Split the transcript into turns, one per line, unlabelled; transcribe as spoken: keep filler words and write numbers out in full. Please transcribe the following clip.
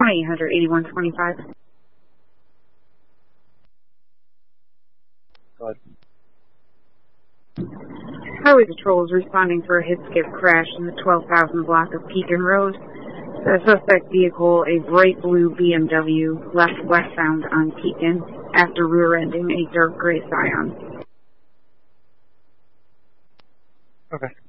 twenty-eight hundred eighty-one twenty-five.
Go ahead.
Highway Patrol is responding for a hit-skip crash in the twelve thousand block of Pekin Road. The suspect vehicle, a bright blue B M W, left westbound on Pekin after rear-ending a dark gray Scion.
Okay.